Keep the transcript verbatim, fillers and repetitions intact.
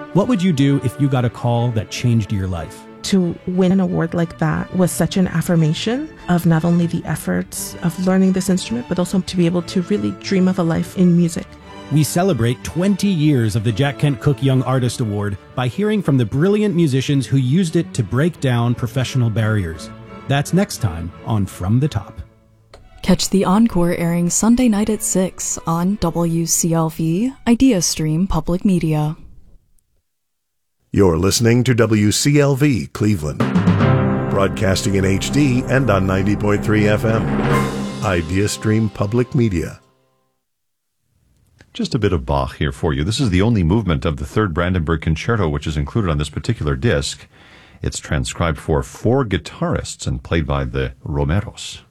What would you do if you got a call that changed your life? To win an award like that was such an affirmation of not only the efforts of learning this instrument, but also to be able to really dream of a life in music. We celebrate twenty years of the Jack Kent Cooke Young Artist Award by hearing from the brilliant musicians who used it to break down professional barriers. That's next time on From the Top. Catch the encore airing Sunday night at six on W C L V, IdeaStream Public Media. You're listening to W C L V Cleveland, broadcasting in H D and on ninety point three F M. IdeaStream Public Media. Just a bit of Bach here for you. This is the only movement of the Third Brandenburg Concerto which is included on this particular disc. It's transcribed for four guitarists and played by the Romeros.